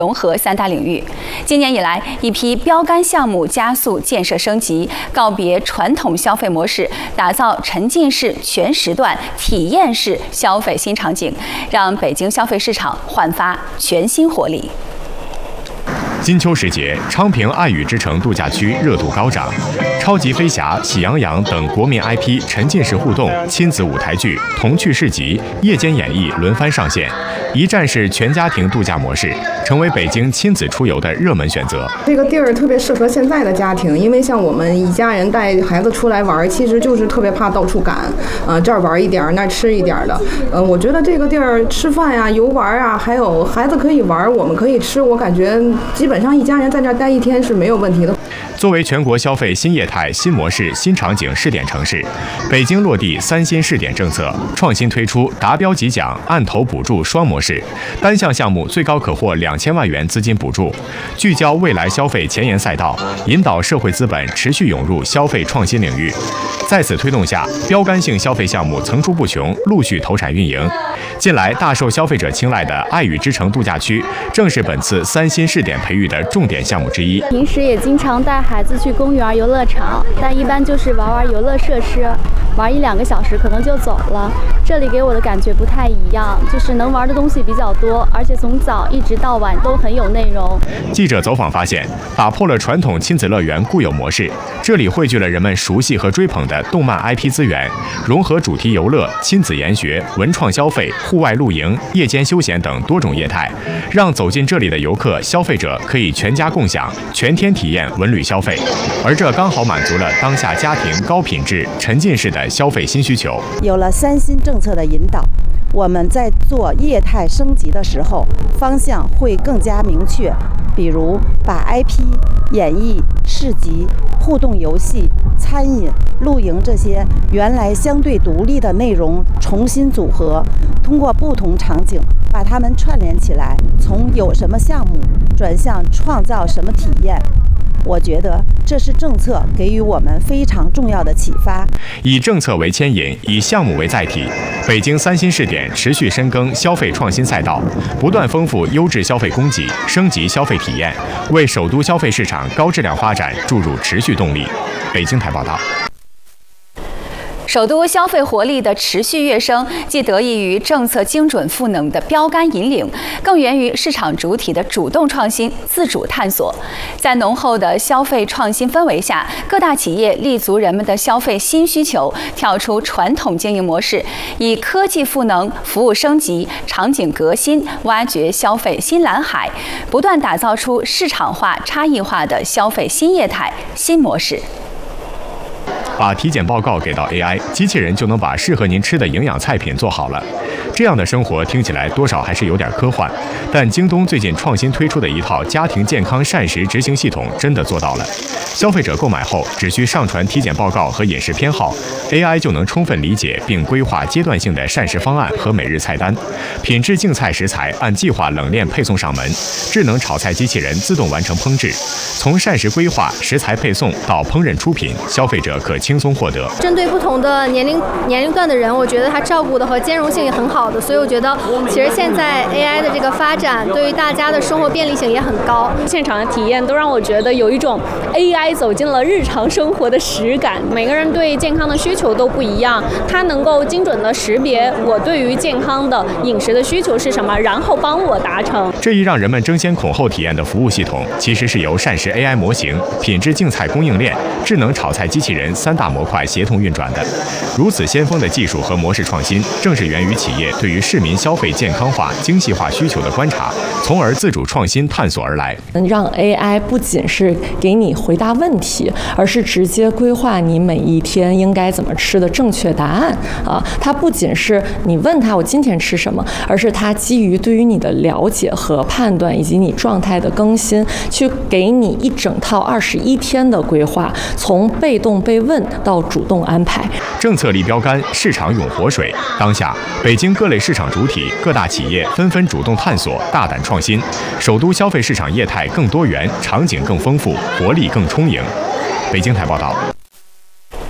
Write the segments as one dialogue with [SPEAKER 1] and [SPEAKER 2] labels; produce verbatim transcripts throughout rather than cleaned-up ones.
[SPEAKER 1] 融合三大领域。今年以来，一批标杆项目加速建设升级，告别传统消费模式，打造沉浸式、全时段、体验式消费新场景，让北京消费市场焕发全新活力。
[SPEAKER 2] 金秋时节，昌平爱语之城度假区热度高涨，超级飞侠、喜羊羊等国民 I P 沉浸式互动、亲子舞台剧、童趣市集、夜间演绎轮番上线，一站式全家庭度假模式成为北京亲子出游的热门选择。
[SPEAKER 3] 这个地儿特别适合现在的家庭，因为像我们一家人带孩子出来玩，其实就是特别怕到处赶，呃，这儿玩一点，那儿吃一点的。呃，我觉得这个地儿吃饭呀、游玩啊，还有孩子可以玩，我们可以吃，我感觉基本上一家人在这儿待一天是没有问题的。
[SPEAKER 2] 作为全国消费新业态、新模式、新场景试点城市，北京落地三新试点政策，创新推出达标即奖、按头补助双模式，单项项目最高可获两千万元资金补助，聚焦未来消费前沿赛道，引导社会资本持续涌入消费创新领域。在此推动下，标杆性消费项目层出不穷，陆续投产运营。近来大受消费者青睐的爱语之城度假区，正是本次三新试点培育的重点项目之一。
[SPEAKER 4] 平时也经常带孩子去公园、游乐场，但一般就是玩玩游乐设施，玩一两个小时可能就走了。这里给我的感觉不太一样，就是能玩的东西比较多，而且从早一直到晚都很有内容。
[SPEAKER 2] 记者走访发现，打破了传统亲子乐园固有模式，这里汇聚了人们熟悉和追捧的动漫 I P 资源，融合主题游乐、亲子研学、文创消费、户外露营、夜间休闲等多种业态，让走进这里的游客、消费者可以全家共享、全天体验文旅消费，而这刚好满足了当下家庭高品质、沉浸式的消费新需求。
[SPEAKER 5] 有了三新政策的引导，我们在做业态升级的时候，方向会更加明确。比如把 I P、演艺、市集、互动游戏、餐饮、露营这些原来相对独立的内容重新组合，通过不同场景把它们串联起来，从有什么项目转向创造什么体验。我觉得这是政策给予我们非常重要的启发。
[SPEAKER 2] 以政策为牵引，以项目为载体，北京三新试点持续深耕消费创新赛道，不断丰富优质消费供给，升级消费体验，为首都消费市场高质量发展注入持续动力。北京台报道。
[SPEAKER 1] 首都消费活力的持续跃升，既得益于政策精准赋能的标杆引领，更源于市场主体的主动创新、自主探索。在浓厚的消费创新氛围下，各大企业立足人们的消费新需求，跳出传统经营模式，以科技赋能、服务升级、场景革新，挖掘消费新蓝海，不断打造出市场化、差异化的消费新业态、新模式。
[SPEAKER 2] 把体检报告给到 A I， 机器人就能把适合您吃的营养菜品做好了。这样的生活听起来多少还是有点科幻，但京东最近创新推出的一套家庭健康膳食执行系统真的做到了。消费者购买后只需上传体检报告和饮食偏好 ，A I 就能充分理解并规划阶段性的膳食方案和每日菜单。品质竞菜食材按计划冷链配送上门，智能炒菜机器人自动完成烹制。从膳食规划、食材配送到烹饪出品，消费者可轻松获得。
[SPEAKER 6] 针对不同的年龄年龄段的人，我觉得它照顾的和兼容性也很好的，所以我觉得其实现在 A I 的这个发展对于大家的生活便利性也很高。
[SPEAKER 7] 现场的体验都让我觉得有一种 A I 走进了日常生活的实感。每个人对健康的需求都不一样，它能够精准的识别我对于健康的饮食的需求是什么，然后帮我达成。
[SPEAKER 2] 这一让人们争先恐后体验的服务系统，其实是由膳食 A I 模型、品质竞菜供应链、智能炒菜机器人三大模块协同运转的。如此先锋的技术和模式创新，正是源于企业对于市民消费健康化、精细化需求的观察，从而自主创新探索而来。
[SPEAKER 8] 让 A I 不仅是给你回答问题，而是直接规划你每一天应该怎么吃的正确答案啊！它不仅是你问他我今天吃什么，而是它基于对于你的了解和判断以及你状态的更新，去给你一整套二十一天的规划，从被动被问到主动安排。
[SPEAKER 2] 政策立标杆，市场涌活水。当下，北京各类市场主体、各大企业纷纷主动探索、大胆创新，首都消费市场业态更多元，场景更丰富，活力更充盈。北京台报道。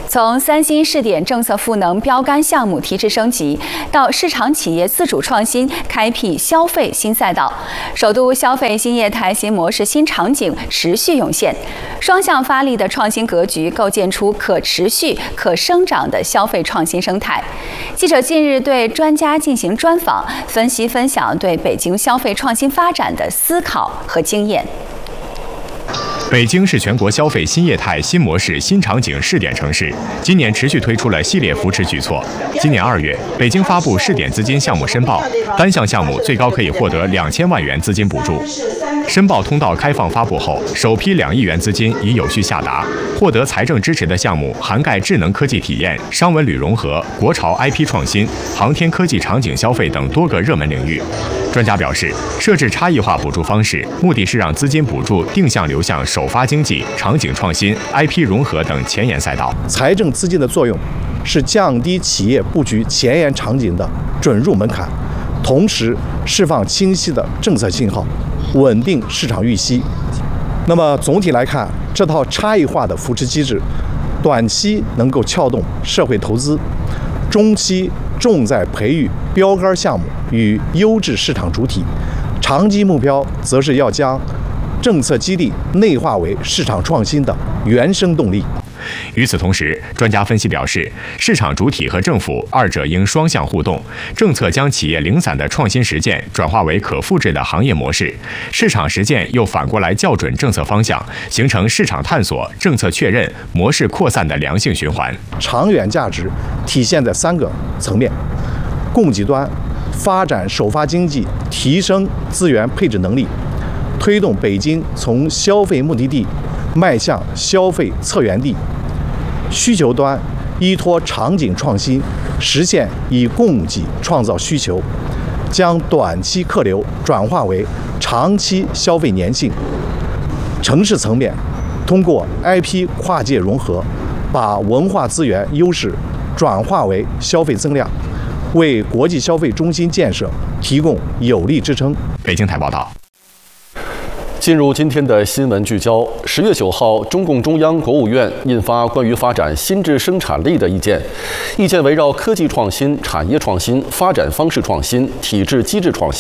[SPEAKER 1] 从三星试点政策赋能标杆项目提质升级，到市场企业自主创新，开辟消费新赛道，首都消费新业态新模式新场景持续涌现，双向发力的创新格局构建出可持续、可生长的消费创新生态。记者近日对专家进行专访，分析分享对北京消费创新发展的思考和经验。
[SPEAKER 2] 北京是全国消费新业态新模式新场景试点城市，今年持续推出了系列扶持举措。今年二月，北京发布试点资金项目申报，单项项目最高可以获得两千万元资金补助。申报通道开放发布后，首批两亿元资金已有序下达。获得财政支持的项目涵盖智能科技体验、商文旅融合、国潮 I P 创新、航天科技场景消费等多个热门领域。专家表示，设置差异化补助方式，目的是让资金补助定向流向首发经济、场景创新、I P 融合等前沿赛道。
[SPEAKER 9] 财政资金的作用是降低企业布局前沿场景的准入门槛，同时释放清晰的政策信号，稳定市场预期。那么总体来看，这套差异化的扶持机制，短期能够撬动社会投资，中期重在培育标杆项目与优质市场主体，长期目标则是要将政策激励内化为市场创新的原生动力。
[SPEAKER 2] 与此同时，专家分析表示，市场主体和政府二者应双向互动，政策将企业零散的创新实践转化为可复制的行业模式，市场实践又反过来校准政策方向，形成市场探索、政策确认、模式扩散的良性循环。
[SPEAKER 9] 长远价值体现在三个层面：供给端发展首发经济，提升资源配置能力，推动北京从消费目的地迈向消费策源地；需求端依托场景创新，实现以供给创造需求，将短期客流转化为长期消费粘性；城市层面，通过 I P 跨界融合，把文化资源优势转化为消费增量，为国际消费中心建设提供有力支撑。
[SPEAKER 2] 北京台报道。
[SPEAKER 10] 进入今天的新闻聚焦。十月九号，中共中央、国务院印发关于发展新质生产力的意见。意见围绕科技创新、产业创新、发展方式创新、体制机制创新。